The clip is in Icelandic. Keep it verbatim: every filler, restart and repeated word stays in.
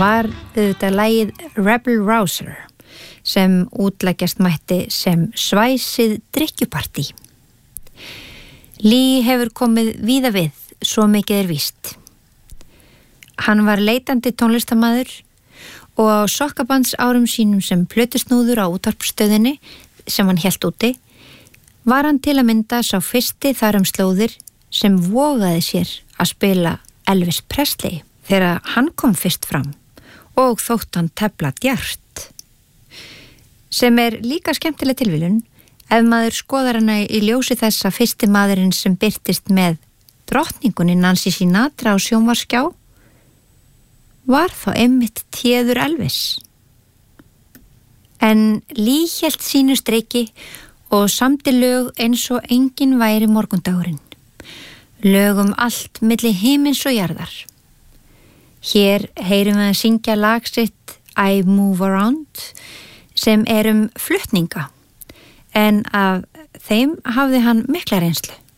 var auðvitað lagið Rebel Rouser sem útleggjast mætti sem svæsið drykkjupartí. Lee hefur komið víða við, svo mikið er víst. Hann var leitandi tónlistamaður og á sokkabands árum sínum sem plötusnúður á útvarpsstöðinni sem hann hélt úti, var hann til að mynda sá fyrsti þar um slóðir sem vogaði sér að spila Elvis Presley þegar hann kom fyrst fram og þótt hann tefla djart. Sem er líka skemmtileg tilviljun ef maður skoðar hana í ljósi þess að fyrsti maðurinn sem birtist með drottningunni Nancy Sinatra á sjónvarpsskjá var þá einmitt téður Elvis. En Lee hélt sínu striki og samdi lög eins og enginn væri morgundagurinn. Lög um allt milli himins og jarðar. Hér heyrum við að syngja lag sitt I Move Around sem er um flutninga, en af þeim hafði hann mikla reynslu.